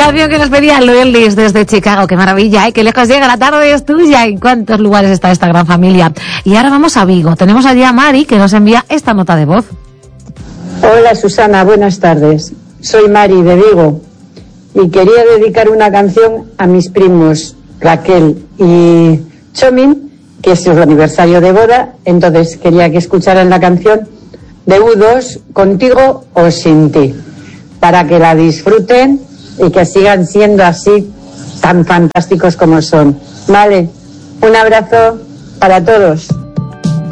Canción que nos pedía Luelis desde Chicago. Qué maravilla, ¿eh? Qué lejos llega, la tarde es tuya. ¿En cuántos lugares está esta gran familia? Y ahora vamos a Vigo. Tenemos allí a Mari, que nos envía esta nota de voz. Hola Susana, buenas tardes. Soy Mari de Vigo y quería dedicar una canción a mis primos Raquel y Chomin, que es su aniversario de boda. Entonces quería que escucharan la canción de U2, Contigo o Sin Ti, para que la disfruten y que sigan siendo así tan fantásticos como son. Vale, un abrazo para todos.